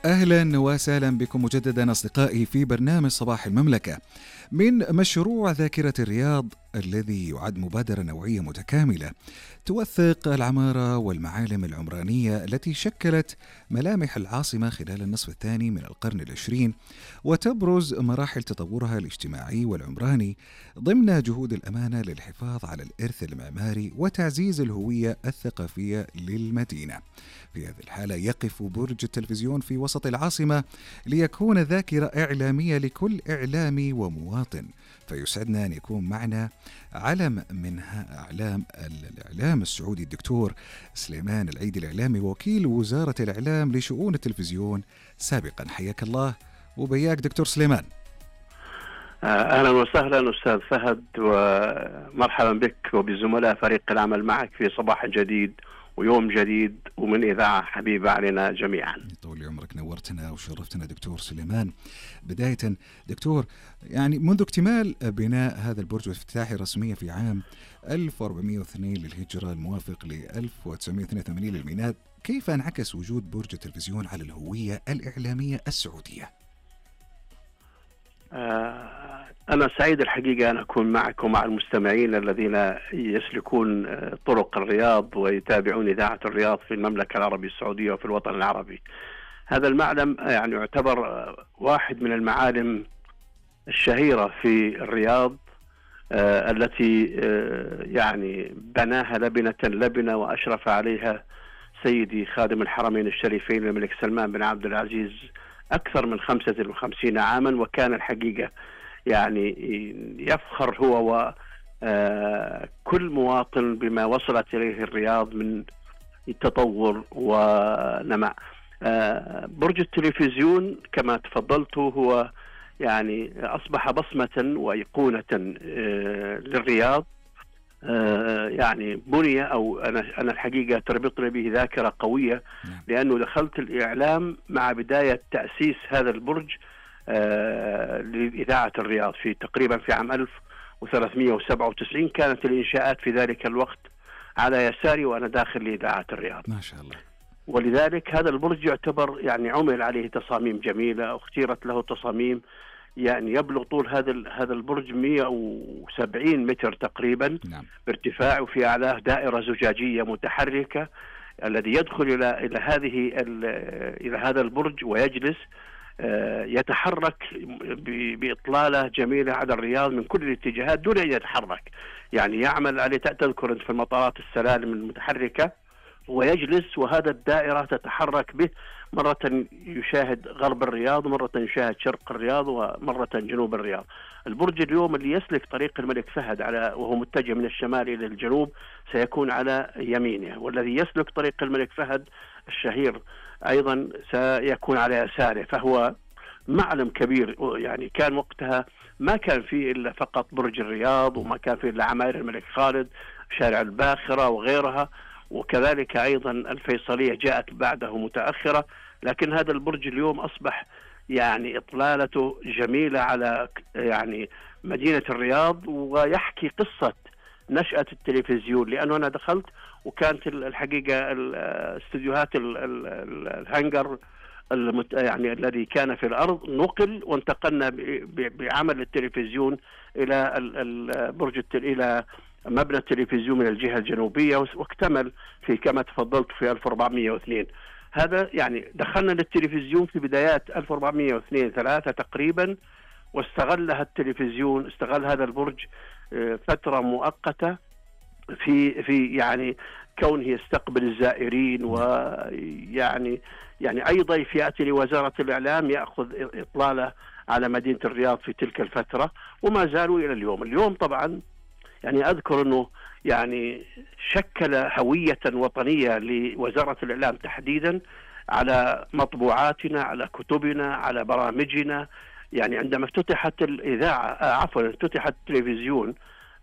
أهلا وسهلا بكم مجددا أصدقائي في برنامج صباح المملكة من مشروع ذاكرة الرياض الذي يعد مبادرة نوعية متكاملة توثق العمارة والمعالم العمرانية التي شكلت ملامح العاصمة خلال النصف الثاني من القرن العشرين، وتبرز مراحل تطورها الاجتماعي والعمراني ضمن جهود الأمانة للحفاظ على الإرث المعماري وتعزيز الهوية الثقافية للمدينة. في هذه الحالة يقف برج التلفزيون في وسط العاصمة ليكون ذاكرة إعلامية لكل إعلامي ومواطن، فيسعدنا أن يكون معنا علم من أعلام الإعلام السعودي الدكتور سليمان العيدي الإعلامي وكيل وزارة الإعلام لشؤون التلفزيون سابقا. حياك الله وبياك دكتور سليمان. أهلا وسهلا أستاذ فهد، ومرحبا بك وبزملاء فريق العمل معك في صباح جديد ويوم جديد ومن إذاعة حبيبة علينا جميعا. طول عمرك، نورتنا وشرفتنا دكتور سليمان. بداية دكتور، يعني منذ اكتمال بناء هذا البرج وافتتاحه رسميا في عام 1402 للهجرة الموافق ل 1982 للميلاد، كيف انعكس وجود برج التلفزيون على الهوية الإعلامية السعودية؟ أنا سعيد الحقيقة أن أكون معكم ومع المستمعين الذين يسلكون طرق الرياض ويتابعون إذاعة الرياض في المملكة العربية السعودية وفي الوطن العربي. هذا المعلم يعني يعتبر واحد من المعالم الشهيرة في الرياض التي يعني بناها لبنة لبنة وأشرف عليها سيدي خادم الحرمين الشريفين الملك سلمان بن عبد العزيز أكثر من 55 عاما، وكان الحقيقة يعني يفخر هو وكل مواطن بما وصلت إليه الرياض من تطور ونماء. برج التلفزيون كما تفضلت هو يعني أصبح بصمة وأيقونة للرياض. يعني بني أو أنا الحقيقة تربطني به ذاكرة قوية، لأنه دخلت الإعلام مع بداية تأسيس هذا البرج لإذاعة الرياض في تقريبا في عام 1397. كانت الإنشاءات في ذلك الوقت على يساري وأنا داخل لإذاعة الرياض ما شاء الله. ولذلك هذا البرج يعتبر يعني عمل عليه تصاميم جميلة، اختيرت له تصاميم يعني يبلغ طول هذا البرج 170 متر تقريبا. نعم. بارتفاع، وفي أعلاه دائرة زجاجية متحركة الذي يدخل إلى هذا البرج ويجلس يتحرك بإطلالة جميلة على الرياض من كل الاتجاهات دون أن يتحرك. يعني يعمل عليه، تذكر أنت في المطارات السلالم المتحركة ويجلس وهذا الدائرة تتحرك به، مرة يشاهد غرب الرياض ومرة يشاهد شرق الرياض ومرة جنوب الرياض. البرج اليوم اللي يسلك طريق الملك فهد وهو متجه من الشمال إلى الجنوب سيكون على يمينه، والذي يسلك طريق الملك فهد الشهير أيضا سيكون على يساره. فهو معلم كبير. يعني كان وقتها ما كان فيه إلا فقط برج الرياض، وما كان فيه إلا عماير الملك خالد، شارع الباخرة وغيرها، وكذلك أيضا الفيصلية جاءت بعده متأخرة. لكن هذا البرج اليوم أصبح يعني إطلالته جميلة على يعني مدينة الرياض، ويحكي قصة نشأة التلفزيون. لأنه أنا دخلت وكانت الحقيقة الاستديوهات الهنجر يعني الذي كان في الأرض نقل وانتقلنا بعمل التلفزيون إلى إلى مبنى التلفزيون من الجهة الجنوبية، واكتمل في كما تفضلت في 1402. هذا يعني دخلنا للتلفزيون في بدايات 1402-3 تقريبا، واستغلها التلفزيون، استغل هذا البرج فترة مؤقتة في يعني كونه يستقبل الزائرين، ويعني أي ضيف يأتي لوزارة الإعلام يأخذ إطلالة على مدينة الرياض في تلك الفترة، وما زالوا إلى اليوم. اليوم طبعا يعني أذكر أنه يعني شكل هوية وطنية لوزارة الإعلام تحديدا على مطبوعاتنا، على كتبنا، على برامجنا. يعني عندما افتتحت الإذاعة افتتحت التلفزيون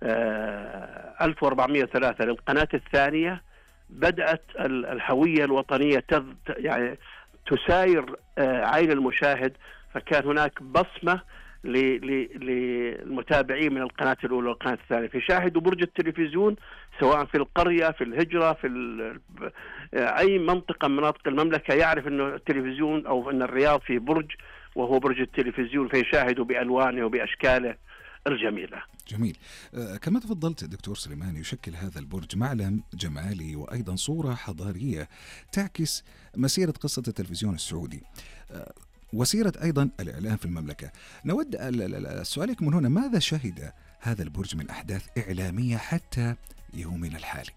1403 للقناة الثانية، بدأت الهوية الوطنية يعني تساير عين المشاهد، فكان هناك بصمة للمتابعين من القناة الأولى والقناة الثانية، فيشاهدوا برج التلفزيون سواء في القرية، في الهجرة، أي منطقة من مناطق المملكة، يعرف أنه التلفزيون أو أن الرياض فيه برج وهو برج التلفزيون، فيشاهدوا بألوانه وبأشكاله الجميلة. جميل. كما تفضلت دكتور سليمان، يشكل هذا البرج معلم جمالي وأيضا صورة حضارية تعكس مسيرة قصة التلفزيون السعودي وسيرة أيضا الإعلام في المملكة. نود سؤالك من هنا، ماذا شهد هذا البرج من أحداث إعلامية حتى يومنا الحالي؟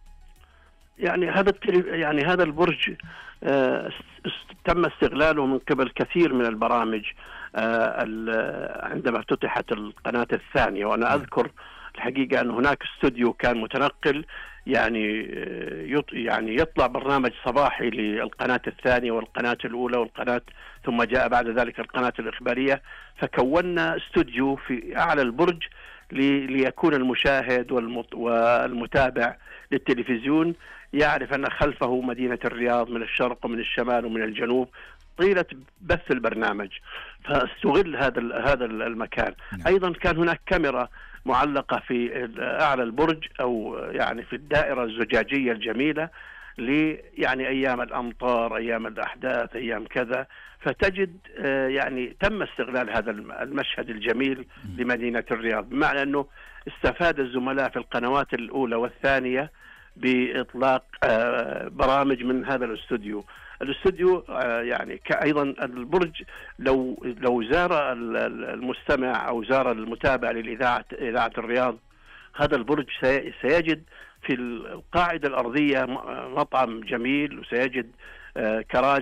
يعني هذا البرج تم استغلاله من قبل كثير من البرامج عندما افتتحت القناة الثانية. وأنا أذكر الحقيقة أن هناك استوديو كان متنقل، يعني يطلع برنامج صباحي للقناة الثانية والقناة الأولى والقناة، ثم جاء بعد ذلك القناة الإخبارية، فكونا استوديو في أعلى البرج ليكون المشاهد والمتابع للتلفزيون يعرف أن خلفه مدينة الرياض من الشرق ومن الشمال ومن الجنوب طيلة بث البرنامج، فاستغل هذا المكان. أيضا كان هناك كاميرا معلقة في أعلى البرج أو يعني في الدائرة الزجاجية الجميلة يعني أيام الأمطار، أيام الأحداث، أيام كذا، فتجد يعني تم استغلال هذا المشهد الجميل لمدينة الرياض، بمعنى أنه استفاد الزملاء في القنوات الأولى والثانية بإطلاق برامج من هذا الاستوديو. يعني أيضا البرج لو زار المستمع أو زار المتابع إذاعة الرياض هذا البرج سيجد في القاعدة الأرضية مطعم جميل، وسيجد كراج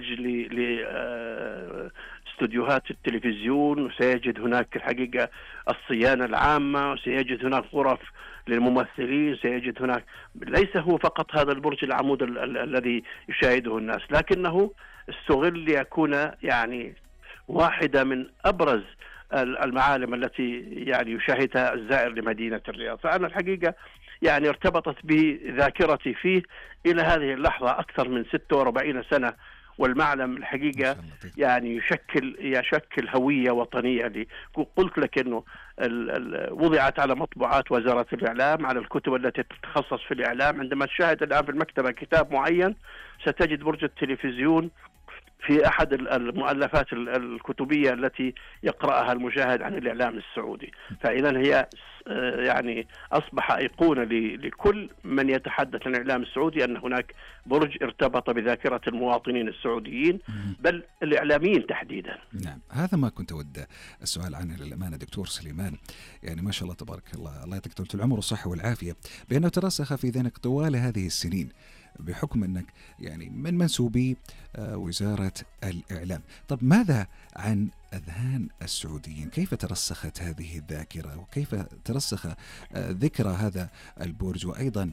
لاستوديوهات التلفزيون، وسيجد هناك الحقيقة الصيانة العامة، وسيجد هناك غرف للممثلين، سيجد هناك ليس هو فقط هذا البرج العمود الذي يشاهده الناس، لكنه استغل ليكون يعني واحدة من أبرز المعالم التي يعني يشاهدها الزائر لمدينة الرياض. فأنا الحقيقة يعني ارتبطت بذاكرتي فيه إلى هذه اللحظة أكثر من 46 سنة، والمعلم الحقيقة يعني يشكل هوية وطنية لي. قلت لك أنه وضعت على مطبوعات وزارة الإعلام، على الكتب التي تتخصص في الإعلام. عندما تشاهد الآن في المكتبة كتاب معين ستجد برج التلفزيون في أحد المؤلفات الكتبية التي يقرأها المشاهد عن الإعلام السعودي. فإذا هي يعني أصبح أيقونة لكل من يتحدث عن الإعلام السعودي أن هناك برج ارتبط بذاكرة المواطنين السعوديين، بل الإعلاميين تحديدا. نعم، هذا ما كنت أود السؤال عنه للأمانة دكتور سليمان. يعني ما شاء الله تبارك الله، الله يعطيك طول العمر والصحة والعافية، بأنه ترسخ في ذهنك طوال هذه السنين بحكم أنك يعني من منسوبي وزارة الإعلام. طب ماذا عن أذهان السعوديين؟ كيف ترسخت هذه الذاكرة وكيف ترسخ ذكرى هذا البرج وأيضا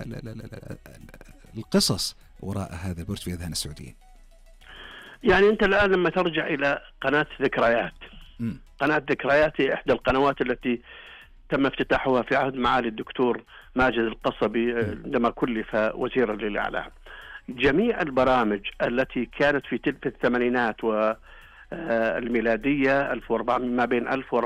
القصص وراء هذا البرج في أذهان السعوديين؟ يعني أنت الآن لما ترجع إلى قناة ذكريات، قناة ذكريات هي إحدى القنوات التي تم افتتاحها في عهد معالي الدكتور ماجد القصبي عندما كلف وزيرا للإعلام. جميع البرامج التي كانت في الثمانينات والميلادية 1400 ما بين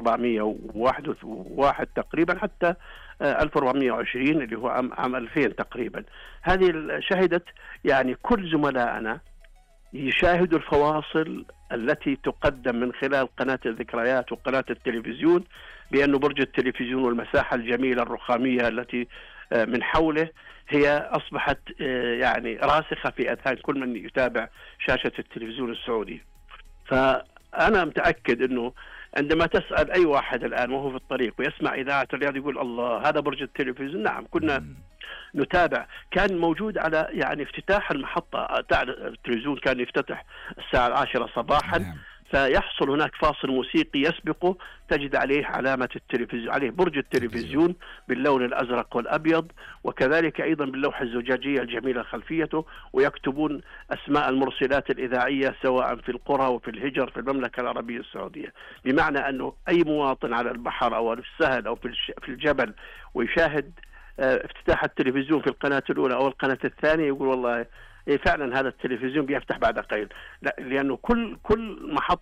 1401 تقريبا حتى 1420 اللي هو عام 2000 تقريبا، هذه شهدت يعني كل زملائنا يشاهدوا الفواصل التي تقدم من خلال قناة الذكريات وقناة التلفزيون، بأن برج التلفزيون والمساحة الجميلة الرخامية التي من حوله هي أصبحت يعني راسخة في أذهان كل من يتابع شاشة التلفزيون السعودي. فأنا متأكد أنه عندما تسأل أي واحد الآن وهو في الطريق ويسمع إذاعة الرياض يقول الله هذا برج التلفزيون. نعم، كنا نتابع، كان موجود على يعني افتتاح المحطة التلفزيون كان يفتتح الساعة 10 صباحا، فيحصل هناك فاصل موسيقي يسبقه تجد عليه علامة التلفزيون، عليه برج التلفزيون باللون الأزرق والأبيض، وكذلك أيضا باللوحة الزجاجية الجميلة خلفيته، ويكتبون أسماء المرسلات الإذاعية سواء في القرى وفي الهجر في المملكة العربية السعودية، بمعنى أنه أي مواطن على البحر أو في السهل أو في الجبل ويشاهد افتتاح التلفزيون في القناة الأولى أو القناة الثانية يقول والله فعلا هذا التلفزيون بيفتح بعد قليل، لا، لأنه كل محطة